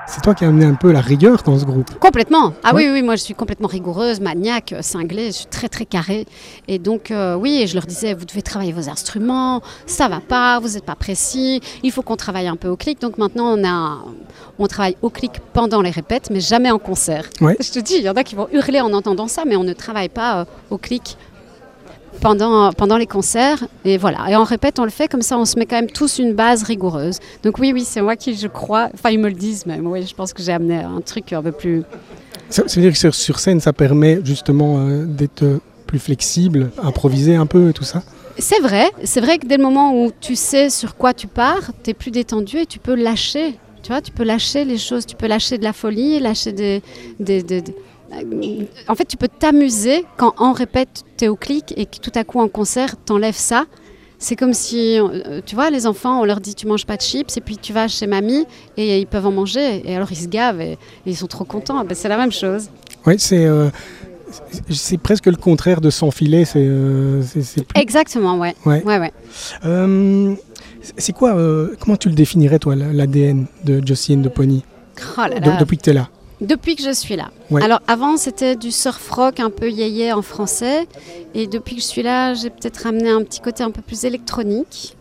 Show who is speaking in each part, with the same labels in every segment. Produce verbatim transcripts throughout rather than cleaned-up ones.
Speaker 1: C'est toi qui as amené un peu la rigueur dans ce groupe.
Speaker 2: Complètement. Ah
Speaker 1: Ouais.
Speaker 2: oui, oui, moi je suis complètement rigoureuse, maniaque, cinglée, je suis très très carrée. Et donc euh, oui, je leur disais, vous devez travailler vos instruments, ça va pas, vous n'êtes pas précis, il faut qu'on travaille un peu au clic. Donc maintenant on, a, on travaille au clic pendant les répètes, mais jamais en concert.
Speaker 1: Ouais.
Speaker 2: Je te dis, il y en a qui vont hurler en entendant ça, mais on ne travaille pas euh, au clic pendant, pendant les concerts. Et voilà, et en répète, on le fait comme ça, on se met quand même tous une base rigoureuse. Donc oui, oui, c'est moi qui, je crois, enfin ils me le disent même, oui, je pense que j'ai amené un truc un peu plus...
Speaker 1: Ça, ça veut dire que sur, sur scène, ça permet justement euh, d'être euh, plus flexible, improviser un peu et tout ça.
Speaker 2: C'est vrai, c'est vrai que dès le moment où tu sais sur quoi tu pars, tu es plus détendu et tu peux lâcher. Tu vois, tu peux lâcher les choses, tu peux lâcher de la folie, lâcher des... des, des, des... En fait, tu peux t'amuser quand en répète, tu es au clic et que tout à coup en concert, t'enlèves ça. C'est comme si, euh, tu vois, les enfants, on leur dit tu manges pas de chips et puis tu vas chez mamie et ils peuvent en manger et alors ils se gavent et, et ils sont trop contents. Ben, c'est la même chose.
Speaker 1: Oui, c'est, euh, c'est, c'est presque le contraire de s'enfiler. C'est, euh, c'est, c'est plus...
Speaker 2: Exactement, ouais.
Speaker 1: Ouais.
Speaker 2: Ouais, ouais.
Speaker 1: Euh, c'est quoi, euh, comment tu le définirais toi, l'A D N de Josie and the Pony,
Speaker 2: Oh là
Speaker 1: de,
Speaker 2: là.
Speaker 1: depuis que tu es là?
Speaker 2: Depuis que je suis là.
Speaker 1: Ouais.
Speaker 2: Alors avant c'était du surf rock un peu yéyé en français et depuis que je suis là j'ai peut-être ramené un petit côté un peu plus électronique.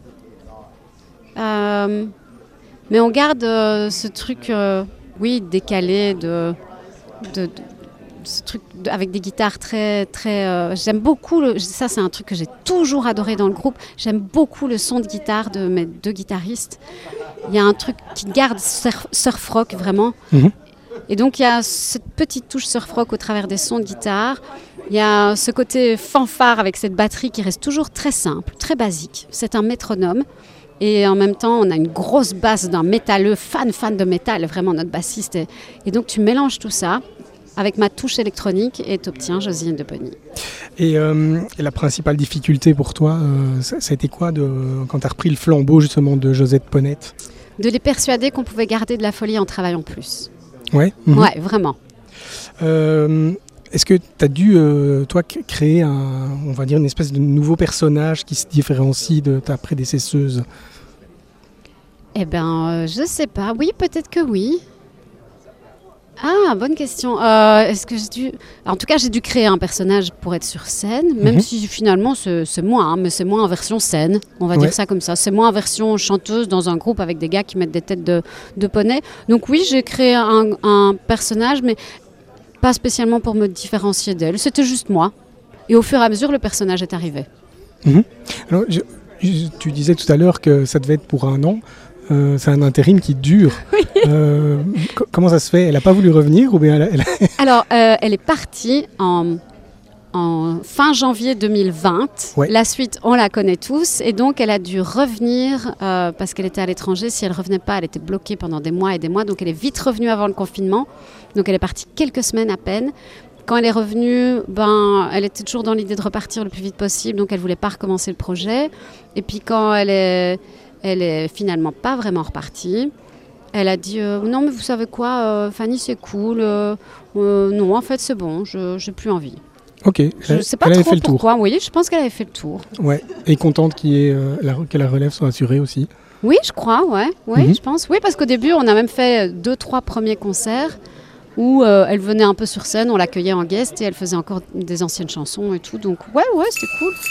Speaker 2: Euh, mais on garde euh, ce truc, euh, oui, décalé de, de, de ce truc de- avec des guitares très très. euh, j'aime beaucoup le, ça c'est un truc que j'ai toujours adoré dans le groupe. J'aime beaucoup le son de guitare de mes deux guitaristes. Il y a un truc qui garde surf, surf rock vraiment.
Speaker 1: Mhm.
Speaker 2: Et donc il y a cette petite touche surf rock au travers des sons de guitare. Il y a ce côté fanfare avec cette batterie qui reste toujours très simple, très basique. C'est un métronome. Et en même temps, on a une grosse basse d'un métalleux, fan, fan de métal, vraiment notre bassiste. Et, et donc tu mélanges tout ça avec ma touche électronique et tu obtiens Josie and the Pony.
Speaker 1: Et, euh, et la principale difficulté pour toi, euh, ça, ça a été quoi de, quand tu as repris le flambeau justement de Josette Ponette?
Speaker 2: De les persuader qu'on pouvait garder de la folie en travaillant plus.
Speaker 1: Ouais. Mhm.
Speaker 2: Ouais, vraiment.
Speaker 1: Euh, est-ce que tu as dû, euh, toi, c- créer un, on va dire une espèce de nouveau personnage qui se différencie de ta prédécesseuse?
Speaker 2: Eh ben, euh, je sais pas. Oui, peut-être que oui. Ah, bonne question. Euh, est-ce que j'ai dû... En tout cas, j'ai dû créer un personnage pour être sur scène, même
Speaker 1: Mhm.
Speaker 2: si finalement c'est, c'est moi, hein, mais c'est moi en version scène, on va
Speaker 1: Ouais.
Speaker 2: dire ça comme ça. C'est moi en version chanteuse dans un groupe avec des gars qui mettent des têtes de, de poney. Donc oui, j'ai créé un, un personnage, mais pas spécialement pour me différencier d'elle. C'était juste moi. Et au fur et à mesure, le personnage est arrivé.
Speaker 1: Mhm. Alors, je- je- tu disais tout à l'heure que ça devait être pour un an. Euh, c'est un intérim qui dure. Euh, co- comment ça se fait? Elle n'a pas voulu revenir ou bien elle, elle-
Speaker 2: Alors, euh, elle est partie en, en fin janvier deux mille vingt.
Speaker 1: Ouais.
Speaker 2: La suite, on la connaît tous. Et donc, elle a dû revenir euh, parce qu'elle était à l'étranger. Si elle ne revenait pas, elle était bloquée pendant des mois et des mois. Donc, elle est vite revenue avant le confinement. Donc, elle est partie quelques semaines à peine. Quand elle est revenue, ben, elle était toujours dans l'idée de repartir le plus vite possible. Donc, elle ne voulait pas recommencer le projet. Et puis, quand elle est, elle est finalement pas vraiment repartie, elle a dit euh, non mais vous savez quoi euh, Fanny c'est cool euh, euh, non en fait c'est bon je j'ai plus envie.
Speaker 1: Ok.
Speaker 2: Je
Speaker 1: Elle,
Speaker 2: sais pas
Speaker 1: elle avait
Speaker 2: trop
Speaker 1: fait le tour.
Speaker 2: pourquoi. Oui, je pense qu'elle avait fait le tour.
Speaker 1: Ouais. Et contente qu'il y ait, euh, la, que la relève soit assurée aussi.
Speaker 2: Oui, je crois, ouais, ouais,
Speaker 1: Mhm.
Speaker 2: je pense. Oui, parce qu'au début on a même fait deux trois premiers concerts où euh, elle venait un peu sur scène, on l'accueillait en guest et elle faisait encore des anciennes chansons et tout. Donc ouais ouais c'était cool.